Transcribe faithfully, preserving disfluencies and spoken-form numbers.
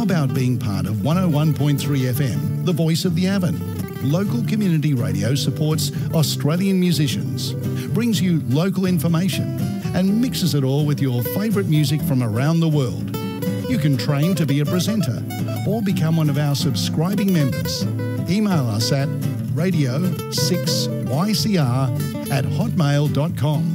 about being part of one oh one point three F M, the voice of the Avon? Local community radio supports Australian musicians, brings you local information and mixes it all with your favourite music from around the world. You can train to be a presenter or become one of our subscribing members. Email us at radio six y c r at hotmail dot com.